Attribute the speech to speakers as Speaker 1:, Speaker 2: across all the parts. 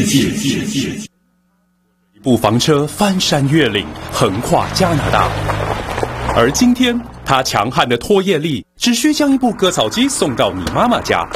Speaker 1: 一部房车翻山越岭，横跨加拿大。而今天，它强悍的拖曳力只需将一部割草机送到你妈妈家。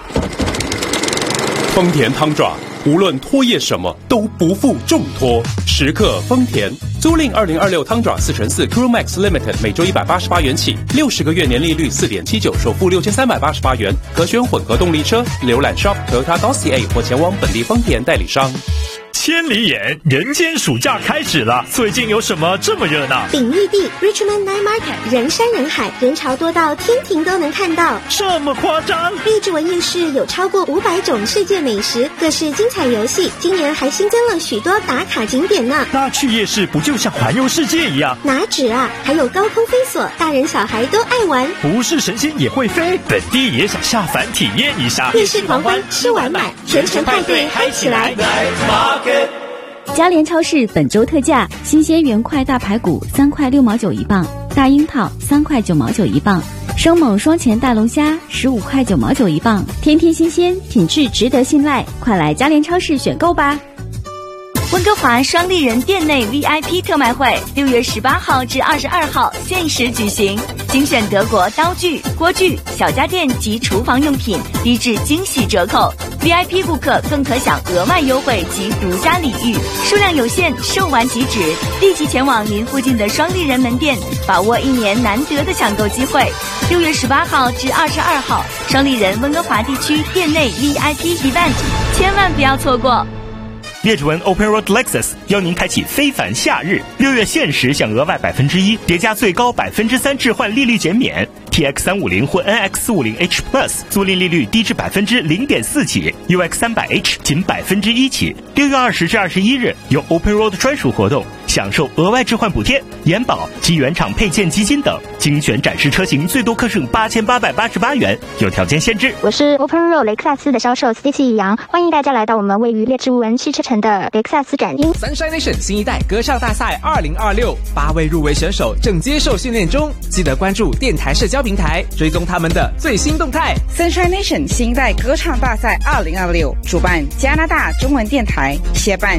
Speaker 1: 丰田汤爪，无论拖曳什么都不负重托，时刻丰田。租赁2026汤爪4x4 Crew Max Limited 每周188元起，60个月年利率4.79%，首付6388元，可选混合动力车。浏览 Shop Toyota Dossier 或前往本地丰田代理商。
Speaker 2: 千里眼，人间暑假开始了，最近有什么这么热闹？
Speaker 3: 鼎玉地 Richmond Night Market 人山人海，人潮多到天庭都能看到。
Speaker 2: 这么夸张？
Speaker 3: 荔枝文夜市有超过500种世界美食，各式精彩游戏，今年还新增了许多打卡景点呢。
Speaker 2: 那去夜市不就像环游世界一样？
Speaker 3: 哪止啊，还有高空飞索，大人小孩都爱玩。
Speaker 2: 不是神仙也会飞，本地也想下凡体验一下。
Speaker 3: 夜市狂欢，吃完买，全城派对嗨起来！
Speaker 4: 嘉联超市本周特价：新鲜原块大排骨3块6毛9一磅，大樱桃3块9毛9一磅，生猛双钱大龙虾15块9毛9一磅，天天新鲜，品质值得信赖，快来嘉联超市选购吧！温哥华双立人店内 VIP 特卖会6月18号至22号限时举行，精选德国刀具、锅具、小家电及厨房用品，低至惊喜折扣。VIP 顾客更可享额外优惠及独家礼遇，数量有限，售完即止，立即前往您附近的双立人门店，把握1年难得的抢购机会。6月18号至22号，双立人温哥华地区店内 VIP event， 千万不要错过。
Speaker 2: 列治文 Open Road Lexus 邀您开启非凡夏日，6月限时享额外1%，叠加最高3%置换利率减免。TX 350或 NX 450H Plus 租赁利率低至0.4%起 ，UX 300H 仅1%起。6月20至21日有 Open Road 专属活动，享受额外置换补贴、延保及原厂配件基金等，精选展示车型最多可省8888元，有条件限制。
Speaker 5: 我是 Open Road 雷克萨斯的销售 Stacy 杨，欢迎大家来到我们位于列治文汽车城的雷克萨斯展厅。
Speaker 6: Sunshine Nation 新一代歌唱大赛2026，8位入围选手正接受训练中，记得关注电台社交平台，追踪他们的最新动态。
Speaker 7: Sunshine Nation 新一代歌唱大赛2026主办加拿大中文电台，协办